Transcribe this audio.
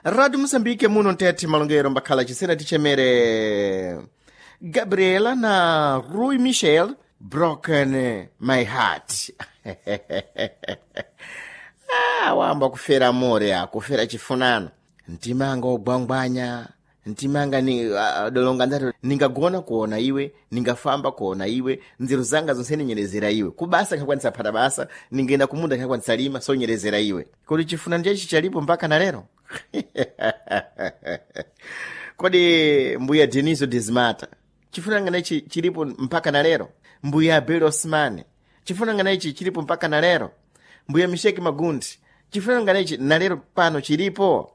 Radio Moçambique muno ntete malongero mbakhala chisena tichemere Gabriela na Rui Michel Broken My Heart. Wamba kufera amore kufera chifunano ntimanga ogwangwanya ntimanga ni dolonga ndato ningagona kuona iwe ningafamba kuona iwe nziru zanga zonse ninyerezera iwe kubasa nkakwanisa phata basa ningenda kumunda nkakwanisa lima so nyerezera iwe kodi chifunano chechi chalipo mpaka na lero. Kodi mbuya Deniso Dismata chifunano nganachi chilipo mpaka na lero. Mbuya Abel Osman chifunano nganachi chilipo mpaka na lero. Mbuya Misheki Magundi chifunano nganachi na lero pano chilipo.